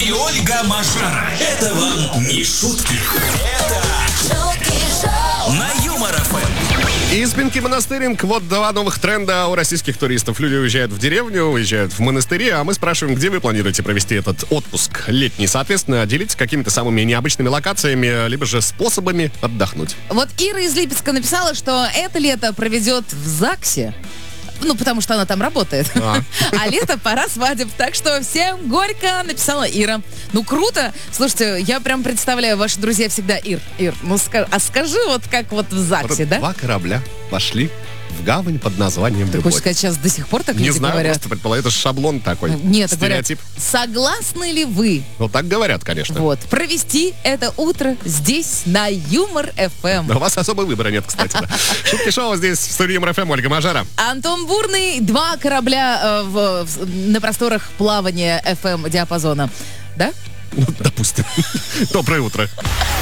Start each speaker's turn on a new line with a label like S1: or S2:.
S1: и Ольга Мажара. Это вам не шутки. Это на Юмор ФМ.
S2: Из Пинки Монастыринг вот два новых тренда у российских туристов. Люди уезжают в деревню, уезжают в монастыри, а мы спрашиваем, где вы планируете провести этот отпуск летний. Соответственно, делитесь какими-то самыми необычными локациями, либо же способами отдохнуть.
S3: Вот Ира из Липецка написала, что это лето проведет в ЗАГСе. Ну, потому что она там работает. А лето пора свадеб. Так что всем горько, написала Ира. Ну, круто. Слушайте, я прям представляю, ваши друзья всегда: Ир, ну скажи вот как вот в ЗАГСе, да?
S2: Два корабля пошли в гавань под названием
S3: Ты
S2: «Любовь».
S3: хочешь сказать, сейчас до сих пор так
S2: Не
S3: люди
S2: знаю,
S3: говорят?
S2: просто предполагаю, это шаблон такой.
S3: Нет, говорят,
S2: стереотип.
S3: согласны ли вы
S2: Ну, так говорят, конечно.
S3: вот провести это утро здесь, на Юмор ФМ?
S2: Но у вас особо выбора нет, кстати. Да. Шутки шоу здесь в студии Юмор ФМ, Ольга Мажара.
S3: Антон Бурный, два корабля на просторах плавания FM диапазона. Да?
S2: Ну, допустим. Доброе утро.